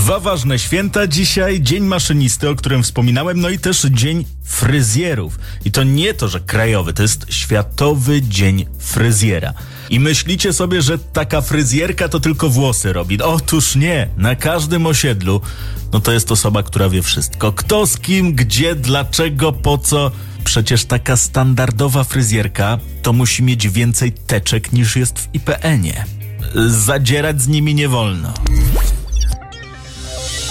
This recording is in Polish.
Dwa ważne święta dzisiaj. Dzień maszynisty, o którym wspominałem, no i też Dzień Fryzjerów. I to nie to, że krajowy, to jest Światowy Dzień Fryzjera. I myślicie sobie, że taka fryzjerka to tylko włosy robi. Otóż nie. Na każdym osiedlu no to jest osoba, która wie wszystko. Kto z kim, gdzie, dlaczego, po co. Przecież taka standardowa fryzjerka to musi mieć więcej teczek niż jest w IPN-ie. Zadzierać z nimi nie wolno.